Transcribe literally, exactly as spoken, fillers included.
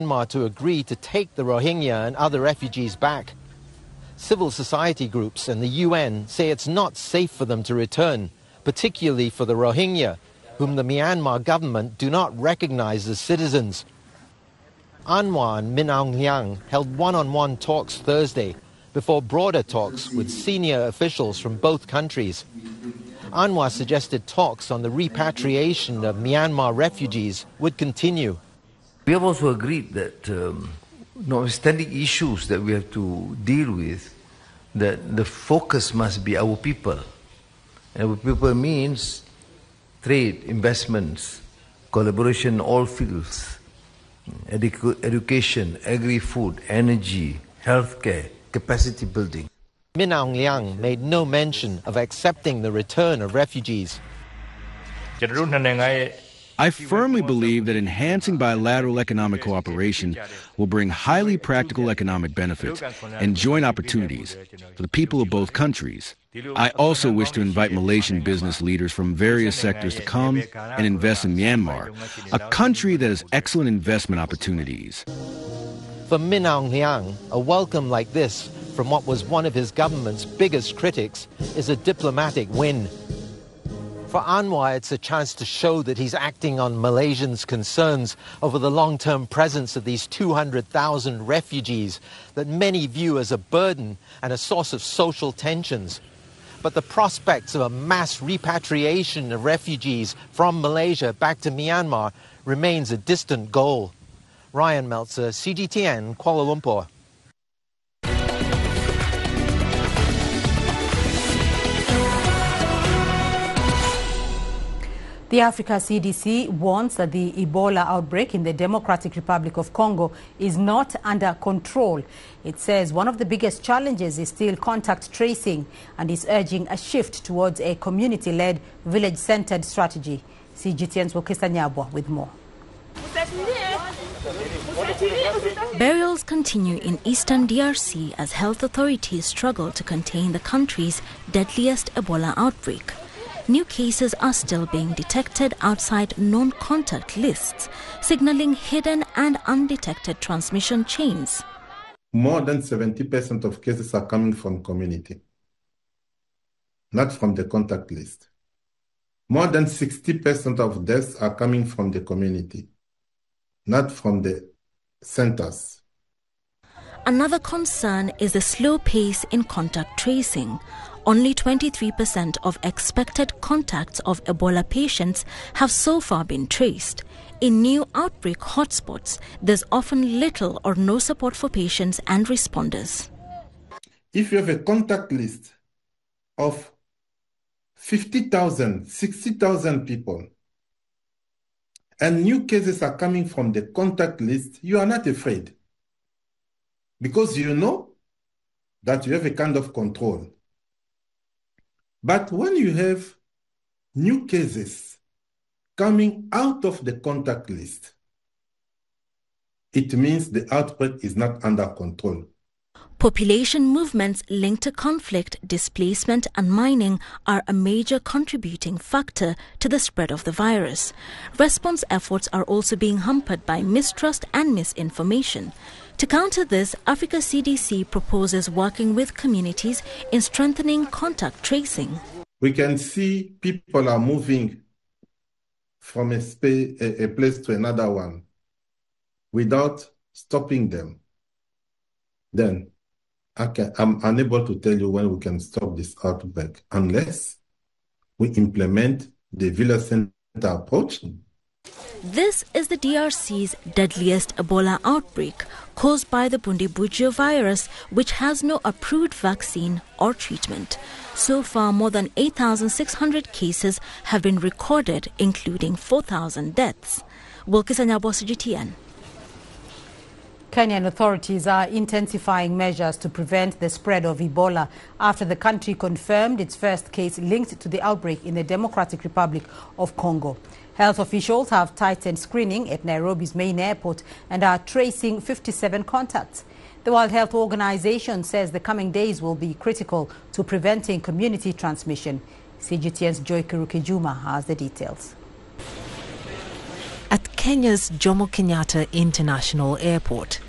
Myanmar to agree to take the Rohingya and other refugees back. Civil society groups and the U N say it's not safe for them to return, particularly for the Rohingya, whom the Myanmar government do not recognize as citizens. Anwar and Min Aung Hlaing held one-on-one talks Thursday before broader talks with senior officials from both countries. Anwar suggested talks on the repatriation of Myanmar refugees would continue. We have also agreed that um, notwithstanding issues that we have to deal with, that the focus must be our people. And our people means trade, investments, collaboration in all fields, edu education, agri-food, energy, healthcare, capacity building. Min Aung Hlaing made no mention of accepting the return of refugees. I firmly believe that enhancing bilateral economic cooperation will bring highly practical economic benefits and joint opportunities for the people of both countries. I also wish to invite Malaysian business leaders from various sectors to come and invest in Myanmar, a country that has excellent investment opportunities. For Min Aung Hlaing, a welcome like this from what was one of his government's biggest critics is a diplomatic win. For Anwar, it's a chance to show that he's acting on Malaysians' concerns over the long-term presence of these two hundred thousand refugees that many view as a burden and a source of social tensions. But the prospects of a mass repatriation of refugees from Malaysia back to Myanmar remains a distant goal. Ryan Meltzer, C G T N, Kuala Lumpur. The Africa C D C warns that the Ebola outbreak in the Democratic Republic of Congo is not under control. It says one of the biggest challenges is still contact tracing and is urging a shift towards a community-led, village-centered strategy. C G T N's Wokesa Nyabwa with more. Burials continue in eastern D R C as health authorities struggle to contain the country's deadliest Ebola outbreak. New cases are still being detected outside non-contact lists, signaling hidden and undetected transmission chains. More than seventy percent of cases are coming from community, not from the contact list. More than sixty percent of deaths are coming from the community, not from the centers. Another concern is the slow pace in contact tracing. Only twenty-three percent of expected contacts of Ebola patients have so far been traced. In new outbreak hotspots, there's often little or no support for patients and responders. If you have a contact list of fifty thousand, sixty thousand people, and new cases are coming from the contact list, you are not afraid. Because you know that you have a kind of control. But when you have new cases coming out of the contact list, it means the outbreak is not under control. Population movements linked to conflict, displacement and mining are a major contributing factor to the spread of the virus. Response efforts are also being hampered by mistrust and misinformation. To counter this, Africa C D C proposes working with communities in strengthening contact tracing. We can see people are moving from a, space, a, a place to another one without stopping them. Then I can, I'm unable to tell you when we can stop this outbreak unless we implement the village center approach. This is the D R C's deadliest Ebola outbreak, caused by the Bundibugyo virus, which has no approved vaccine or treatment. So far, more than eight thousand six hundred cases have been recorded, including four thousand deaths. Wokesa Nyabwa, C G T N. Kenyan authorities are intensifying measures to prevent the spread of Ebola after the country confirmed its first case linked to the outbreak in the Democratic Republic of Congo. Health officials have tightened screening at Nairobi's main airport and are tracing fifty-seven contacts. The World Health Organization says the coming days will be critical to preventing community transmission. C G T N's Joy Kirukejuma has the details. At Kenya's Jomo Kenyatta International Airport.